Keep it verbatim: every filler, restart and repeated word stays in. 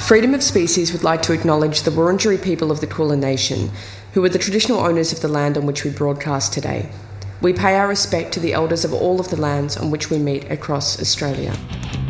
Freedom of Species would like to acknowledge the Wurundjeri people of the Kulin Nation, who are the traditional owners of the land on which we broadcast today. We pay our respect to the elders of all of the lands on which we meet across Australia.